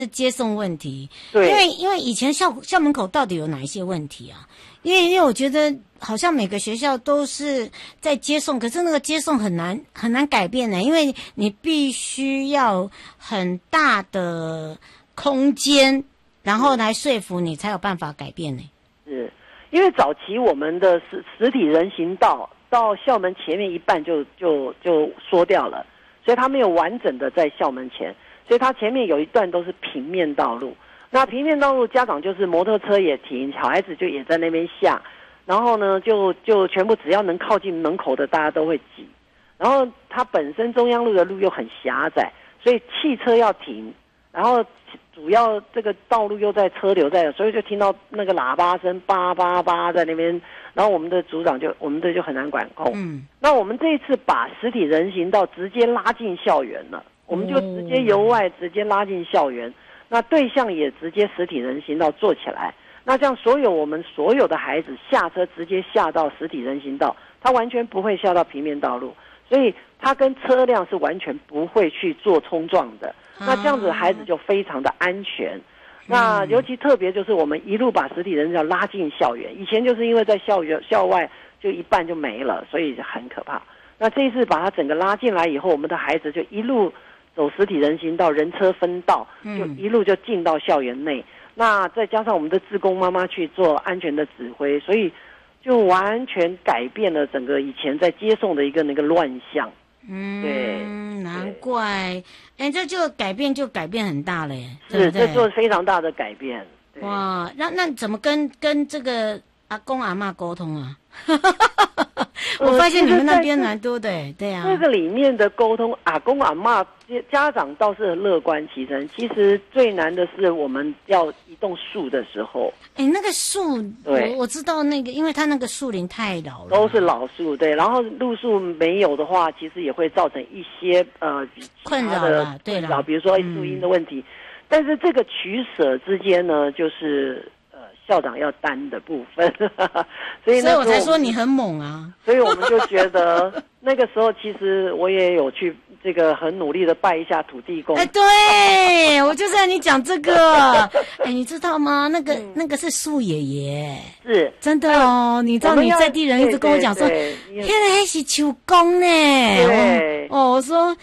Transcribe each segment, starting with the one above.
接送问题。 对， 因为以前校门口到底有哪一些问题啊？因为我觉得好像每个学校都是在接送，可是那个接送很难改变呢，因为你必须要很大的空间，然后来说服你才有办法改变呢。 是，因为早期我们的实体人行道到校门前面一半就缩掉了，所以它没有完整的在校门前，所以它前面有一段都是平面道路。那平面道路，家长就是摩托车也停，小孩子就也在那边下，然后呢，就全部只要能靠近门口的，大家都会挤。然后它本身中央路的路又很狭窄，所以汽车要停，然后主要这个道路又在车流在，所以就听到那个喇叭声叭叭叭在那边，然后我们的组长就很难管控。那我们这一次把实体人行道直接拉进校园了，我们就直接由外直接拉进校园。那对象也直接实体人行道做起来，那这样我们所有的孩子下车直接下到实体人行道，他完全不会下到平面道路，所以他跟车辆是完全不会去做冲撞的。那这样子孩子就非常的安全。那尤其特别就是我们一路把实体人行道拉进校园，以前就是因为在校外就一半就没了，所以很可怕。那这一次把它整个拉进来以后，我们的孩子就一路走实体人行道，人车分道，就一路就进到校园内。那再加上我们的志工妈妈去做安全的指挥，所以就完全改变了整个以前在接送的一个那个乱象。对， 难怪，这改变很大了耶， 是，这做非常大的改变。 哇，那怎么跟这个阿公阿嬷沟通啊？我发现你们那边蛮多的，对啊。 这个里面的沟通，阿公阿嬷家长倒是乐观其成。其实最难的是我们要移动树的时候。 那个树，对，我知道那个，因为它那个树林太老了， 都是老树，对。然后路树没有的话，其实也会造成一些困扰了，对了， 比如说树荫的问题。但是这个取舍之间呢，就是校长要担的部分，所以我才说你很猛啊。 所以我们就觉得那个时候，其实我也有去这个很努力的拜一下土地公。 对，我就是要你讲这个。你知道吗？那个是树爷爷， 是真的哦。你知道你在地人一直跟我讲说，现在是手工呢。我说，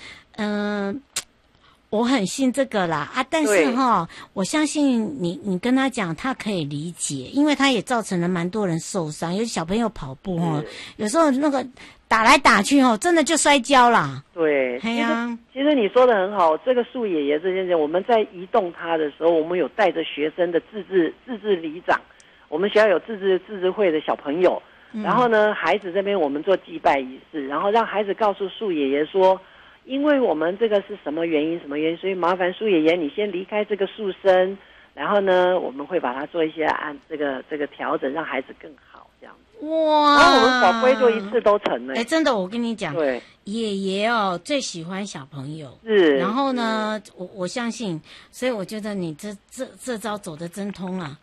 我很信这个啦但是我相信你跟他讲，他可以理解，因为他也造成了蛮多人受伤，尤其小朋友跑步有时候那个打来打去真的就摔跤啦。 对，其实你说的很好，这个树爷爷这件事，我们在移动他的时候，我们有带着学生的自治里长，我们学校有自治会的小朋友，然后呢，孩子这边我们做祭拜仪式，然后让孩子告诉树爷爷说，因为我们这个是什么原因，所以麻烦树爷爷你先离开这个树身，然后呢，我们会把它做一些这个调整，让孩子更好这样子。 哇！ 然后我们法规就一次都成了。 真的，我跟你讲， 对， 爷爷最喜欢小朋友， 是。 然后呢，我相信，所以我觉得你这招走得真通啊。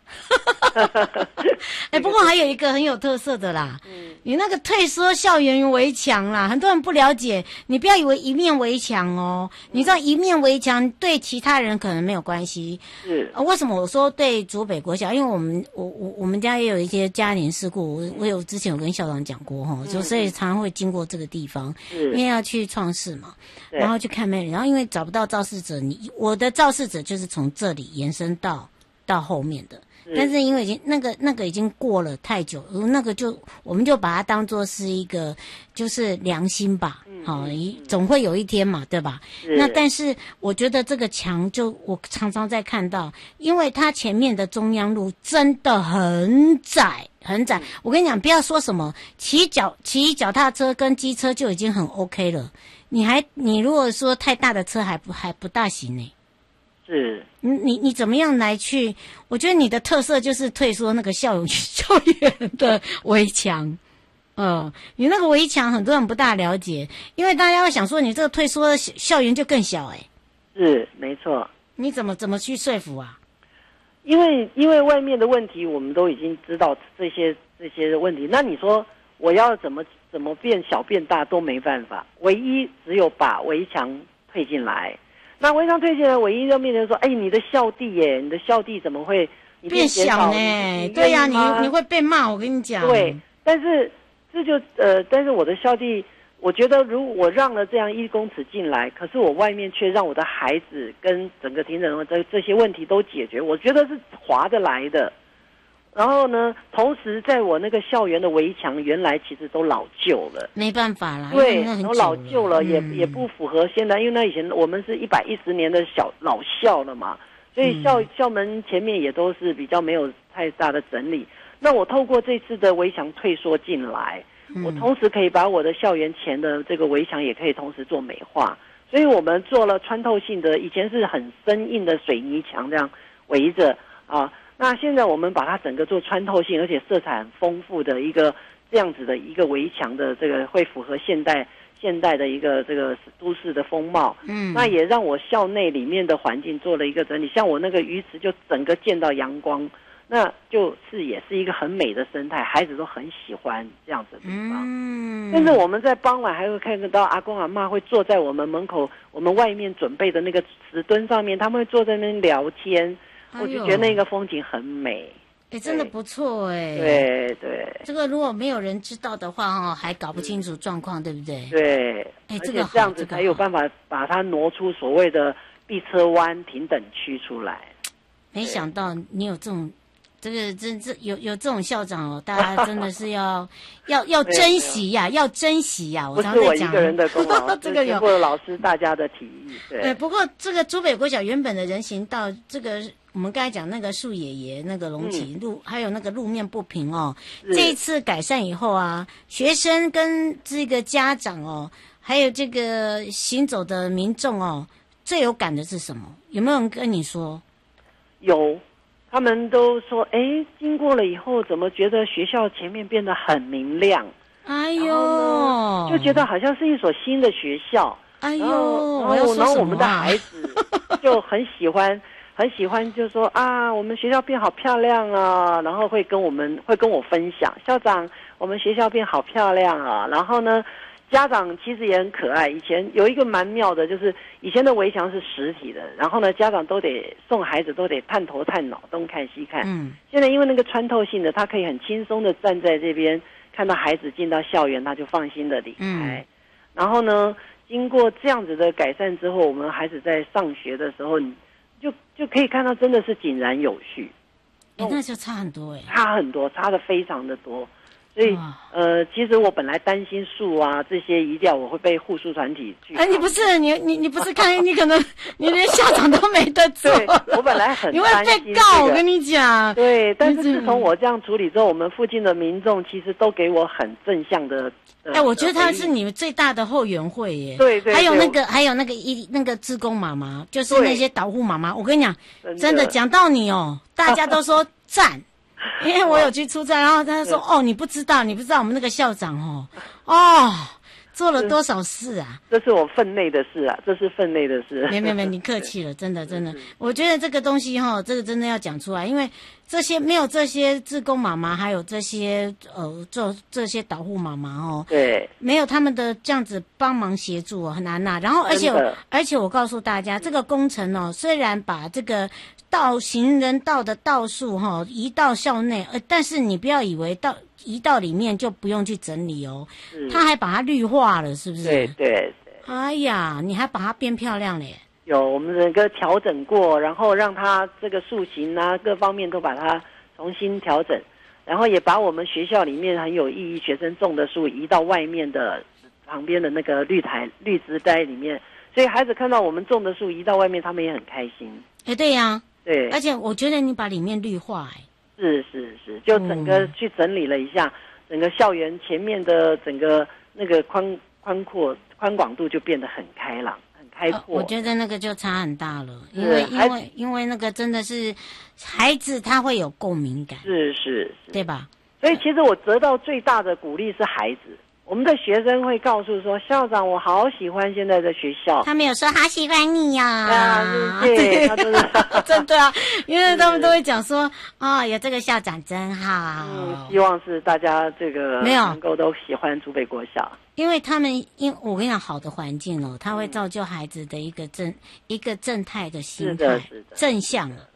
不过还有一个很有特色的啦，你那个退缩校园围墙啦，很多人不了解，你不要以为一面围墙哦，你知道一面围墙对其他人可能没有关系。 是。 为什么我说对竹北国小？因为我们家也有一些家庭事故，我之前有跟校长讲过就所以常常会经过这个地方，因为要去创世嘛，然后去看妹妹，然后因为找不到肇事者，我的肇事者就是从这里延伸到后面的。但是因为已经那个已经过了太久，那个我们就把它当作是一个就是良心吧，总会有一天嘛，对吧？那但是我觉得这个墙我常常在看到，因为它前面的中央路真的很窄很窄。我跟你讲，不要说什么骑脚踏车跟机车就已经很 OK 了，你如果说太大的车还不大行呢。 是你怎么样来去？我觉得你的特色就是退缩那个校园的围墙，你那个围墙很多人不大了解，因为大家会想说你这个退缩校园就更小是没错。 你怎么去说服啊？ 因为外面的问题我们都已经知道这些问题，那你说我要怎么变小变大都没办法，唯一只有把围墙退进来。 那围墙推进来，唯一就面临说，哎，你的校地耶，你的校地怎么会变小呢？对呀，你会被骂，我跟你讲。 对，但是但是我的校地，我觉得如果我让了这样1公尺进来，可是我外面却让我的孩子跟整个停整这些问题都解决，我觉得是划得来的。然后呢，同时在我那个校园的围墙原来其实都老旧了， 没办法啦， 对，都老旧了，也不符合现在，因为那以前我们是110年的老校了嘛，所以校门前面也都是比较没有太大的整理。那我透过这次的围墙退缩进来，我同时可以把我的校园前的这个围墙也可以同时做美化，所以我们做了穿透性的，以前是很生硬的水泥墙这样围着啊。那现在我们把它整个做穿透性，而且色彩很丰富的一个这样子的一个围墙的这个会符合现代的一个这个都市的风貌。那也让我校内里面的环境做了一个整理，像我那个鱼池就整个见到阳光，那就是也是一个很美的生态，孩子都很喜欢这样子的地方。甚至我们在傍晚还会看到阿公阿嬷会坐在我们门口，我们外面准备的那个石墩上面，他们会坐在那边聊天。我就觉得那个风景很美， 真的不错对。 这个如果没有人知道的话还搞不清楚状况，对不对？ 对， 这个这样子才有办法把它挪出所谓的避车弯停等区出来。 没想到你有这种。这有这种校长大家真的是要珍惜呀，要珍惜呀！我常在讲， 不是我一个人的功劳，这个有老师大家的提议。对， 不过这个竹北国小原本的人行道，这个我们刚才讲那个树爷爷那个龙崎路，还有那个路面不平这一次改善以后啊，学生跟这个家长还有这个行走的民众最有感的是什么？有没有人跟你说？ 有。他们都说，经过了以后，怎么觉得学校前面变得很明亮？ 哎呦， 就觉得好像是一所新的学校。 哎呦， 然后我们的孩子就很喜欢，就说啊，我们学校变好漂亮啊，然后会跟我分享，校长，我们学校变好漂亮啊。然后呢，家长其实也很可爱。以前有一个蛮妙的，就是以前的围墙是实体的，然后呢，家长都得送孩子都得探头探脑，东看西看。现在因为那个穿透性的，他可以很轻松的站在这边，看到孩子进到校园，他就放心的离开。然后呢，经过这样子的改善之后，我们孩子在上学的时候，你就可以看到真的是井然有序。 那就差很多差很多，差的非常的多。所以其实我本来担心树啊这些移掉，我会被护树团体去。 你不是你不是看你可能你连校长都没得做。 对，我本来很担心、 你会被告，我跟你讲。 对，但是自从我这样处理之后，我们附近的民众其实都给我很正向的。 我觉得他是你们最大的后援会耶。 对。 还有那个志工妈妈，就是那些导护妈妈。我跟你讲，真的讲到你大家都说赞。因为我有去出差，然后他说你不知道我们那个校长做了多少事啊？ 这是我分内的事啊，这是分内的事。 没，你客气了，真的。我觉得这个东西这个真的要讲出来，因为没有这些志工妈妈，还有这些做这些导护妈妈对， 没有他们的这样子帮忙协助很难呐。然后而且我告诉大家，这个工程虽然把这个行人道的道数移到校内，但是你不要以为移到里面就不用去整理他还把它绿化了，是不是？ 对。 哎呀，你还把它变漂亮嘞！ 有，我们整个调整过，然后让它这个树形啊各方面都把它重新调整，然后也把我们学校里面很有意义学生种的树移到外面的旁边的那个绿植带里面，所以孩子看到我们种的树移到外面，他们也很开心。 对呀。 对， 而且我觉得你把里面绿化是，就整个去整理了一下，整个校园前面的整个那个宽广度就变得很开朗、很开阔。 我觉得那个就差很大了，因为那个真的是孩子他会有共鸣感， 是， 对吧？ 所以其实我得到最大的鼓励是孩子。 我们的学生会告诉说，校长，我好喜欢现在的学校。 他们有说好喜欢你呀、 啊，对，他都是真的啊，因为他们都会讲说，有这个校长真好。 希望是大家这个没有能够都喜欢竹北国小。 因为他们，我跟你讲，好的环境它会造就孩子的一个正态的心态， 是的， 正向。